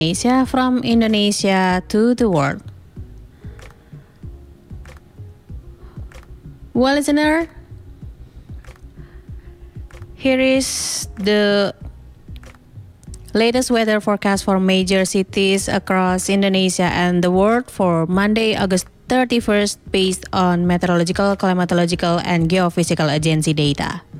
Asia from Indonesia to the world. Well, listener, here is the latest weather forecast for major cities across Indonesia and the world for Monday, August 31st, based on meteorological, climatological, and geophysical agency data.